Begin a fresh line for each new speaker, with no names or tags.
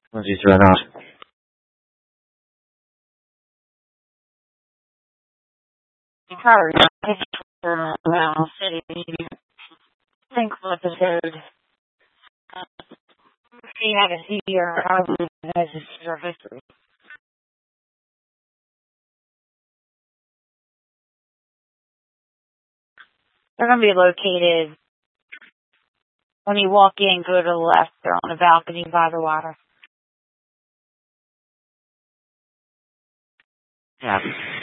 Once you run out.
Sorry, around city. Think of episode. You have to see your argument as your history. They're going to be located when you walk in, go to the left. They're on the balcony by the water.
Yeah.